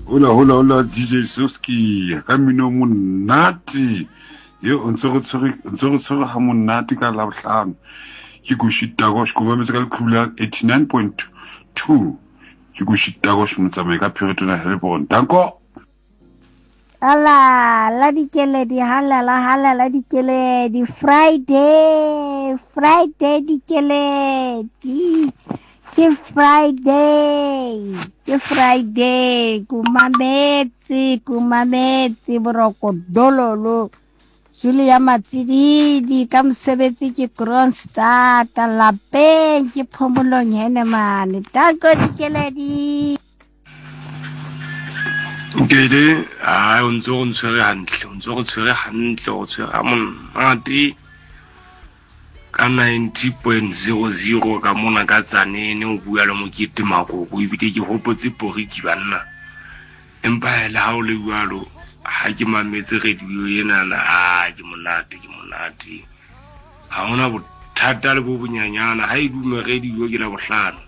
Hola, DJ Soski. Kamino monate. Yo, on se retrouve ha monate ka Labohlano. Ke go shitagosh go ba metsa ka Khula 89.2. Ke go shitagosh motsamai ka Puritan Helbron. Danko. Ala, la dikele di hala la dikele di Friday dikele di ke Friday kumametse boroko dololo Julia Matidi ka mosebetsi ke Grand Star ka lapeng ke phomolong hene mane Danko dikele di Gede a o ntse go ntshwere hantle o tshwere a monate ka 90.00 ka mona ka tsanene o bua le Mokete Makoko ebile ke hopotse poriki banna empa le ha o le bualo ha ke mametse radio ena na ke monate ha ona bothata le bo bonyanyana ha e dume radio ke la Bohlano